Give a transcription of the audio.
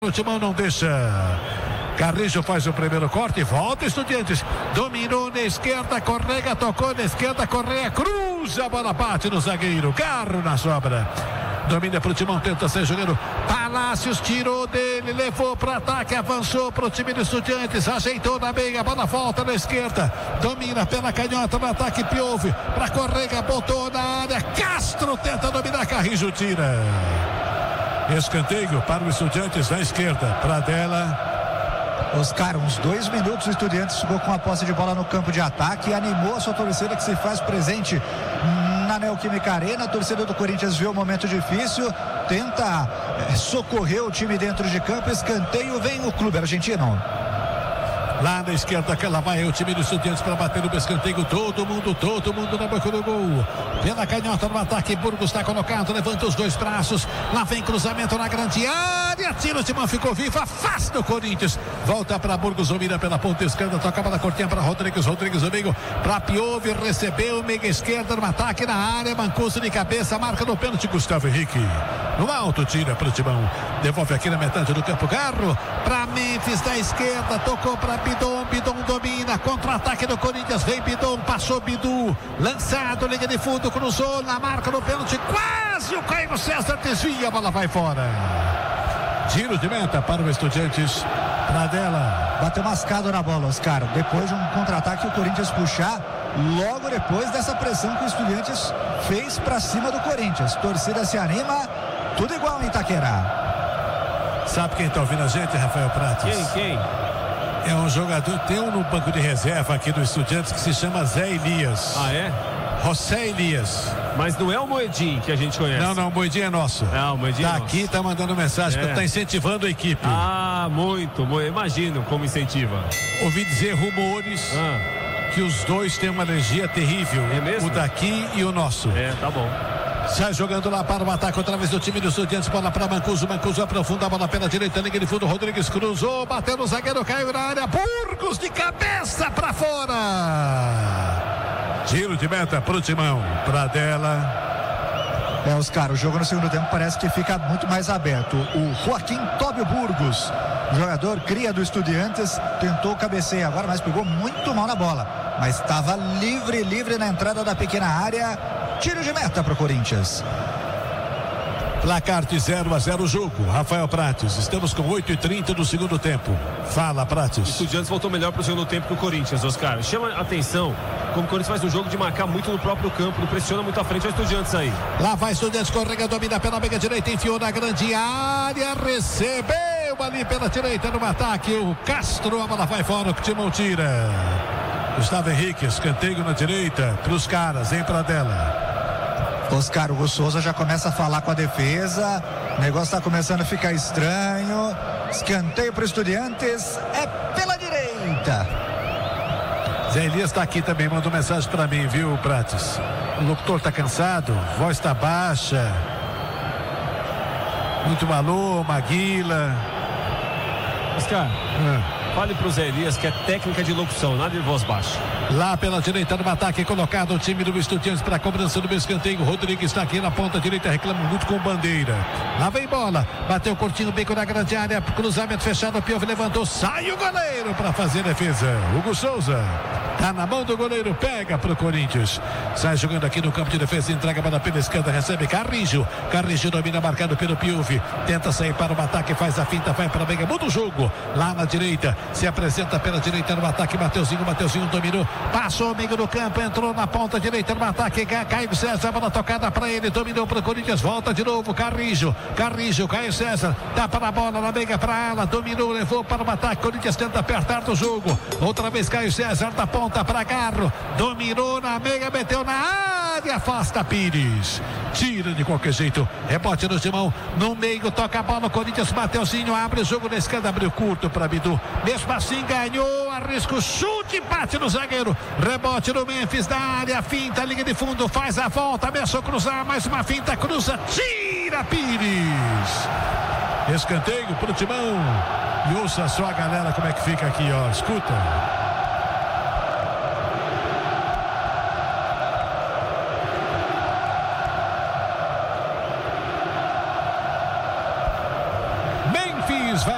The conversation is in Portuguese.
O Timão não deixa. Carrijo faz o primeiro corte, volta Estudiantes, dominou na esquerda, Correa tocou na esquerda, Correa cruza, a bola bate no zagueiro, Carro na sobra. Domina pro Timão, tenta ser jogando. Palácios tirou dele, levou para ataque, avançou pro time do Estudiantes, ajeitou na meia, a bola volta na esquerda, domina pela canhota no ataque, Piove para Correa, botou na área, Castro tenta dominar, Carrijo tira. Escanteio para o Estudiantes na esquerda, Pradella. Oscar, uns 2 minutos o Estudiantes ficou com a posse de bola no campo de ataque e animou a sua torcida que se faz presente na Neoquímica Arena. A torcida do Corinthians viu um momento difícil, tenta socorrer o time dentro de campo. Escanteio, vem o clube argentino. Lá na esquerda, que lá vai o time do Estudiantes para bater no escanteio. Todo mundo na boca do gol. Pela canhota no ataque, Burgos está colocado, levanta os 2 braços. Lá vem cruzamento na grande área. Tira, o Timão ficou vivo, afasta o Corinthians. Volta para Burgos, domina pela ponta esquerda, tocava na cortinha para Rodrigues, amigo, para Piove, recebeu, meia esquerda no ataque na área, Mancuso de cabeça, marca no pênalti, Gustavo Henrique. No alto, tira para o Timão. Devolve aqui na metade do campo, Garro para Memphis da esquerda, tocou para Bidon domina, contra-ataque do Corinthians, vem Bidon, passou Bidu, lançado, linha de fundo, cruzou na marca do pênalti, quase o Caio César desvia, a bola vai fora. Tiro de meta para o Estudiantes, Pradella. Bateu mascado na bola, Oscar, depois de um contra-ataque o Corinthians puxar, logo depois dessa pressão que o Estudiantes fez para cima do Corinthians. Torcida se anima, tudo igual em Itaquera. Sabe quem está ouvindo a gente, Rafael Prates? Quem? É um jogador, tem um no banco de reserva aqui do Estudiantes que se chama Zé Elias. Ah, é? José Elias. Mas não é o Moedinho que a gente conhece. Não, o Moedinho é nosso. Não, o Moedinho tá aqui, tá mandando mensagem, tá incentivando a equipe. Ah, muito. Imagino como incentiva. Ouvi dizer rumores que os dois têm uma energia terrível. É mesmo? O daqui e o nosso. É, tá bom. Sai jogando lá para o ataque outra vez do time do Estudiantes, bola para Mancuso aprofunda a bola pela direita, linha de fundo, Rodrigues cruzou, bateu no zagueiro, caiu na área, Burgos de cabeça para fora. Tiro de meta pro Timão, Pradella. Oscar, o jogo no segundo tempo parece que fica muito mais aberto. O Joaquim Tóbio Burgos, jogador cria do Estudiantes, tentou cabecear agora, mas pegou muito mal na bola, mas estava livre na entrada da pequena área. Tiro de meta para o Corinthians. Placar de 0-0 o jogo. Rafael Prates, estamos com 8h30 do segundo tempo. Fala, Prates. O Estudiantes voltou melhor para o segundo tempo que o Corinthians, Oscar. Chama a atenção como o Corinthians faz um jogo de marcar muito no próprio campo, não pressiona muito à frente. Olha o Estudiantes aí. Lá vai Estudiantes, Correa domina pela meia direita, enfiou na grande área, recebeu ali pela direita no ataque. O Castro, a bola vai fora, o Timão tira. Gustavo Henrique, escanteio na direita para os caras, em Pradella. Oscar, o Souza já começa a falar com a defesa, o negócio está começando a ficar estranho. Escanteio para o Estudiantes, é pela direita. Zé Elias está aqui também, mandou mensagem para mim, viu, Prates? O locutor está cansado, voz está baixa, muito Malô, Maguila. Oscar, fale pro Zé Elias que é técnica de locução, nada de voz baixa. Lá pela direita no ataque, colocado o time do Estudiantes para a cobrança do escanteio. Rodrigues está aqui na ponta direita, reclama muito com Bandeira. Lá vem bola, bateu curtinho, bico na grande área, cruzamento fechado, o Piove levantou, sai o goleiro para fazer defesa. Hugo Souza tá na mão do goleiro, pega pro Corinthians. Sai jogando aqui no campo de defesa, entrega para pela esquerda, recebe Carrijo domina, marcado pelo Piove, tenta sair para o ataque, faz a finta, vai para a meia, muda o jogo. Lá na direita, se apresenta pela direita no ataque, Mateuzinho dominou, passou o meio do campo, entrou na ponta direita no ataque, Caio César, bola tocada para ele, dominou para o Corinthians, volta de novo, Carrijo, Caio César, dá para a bola na meia para ela, dominou, levou para o ataque, Corinthians tenta apertar do jogo, outra vez Caio César da ponta para Garro, dominou na meia, meteu na área, afasta Pires, tira de qualquer jeito, rebote no Timão, no meio, toca a bola, Corinthians, Mateuzinho, abre o jogo na esquerda, abriu curto para Bidu, mesmo assim ganhou, arrisca o chute, bate no zagueiro, rebote no Memphis da área, finta, liga de fundo, faz a volta, ameaçou cruzar, mais uma finta, cruza, tira Pires, escanteio pro Timão, e ouça só a galera como é que fica aqui, ó, escuta.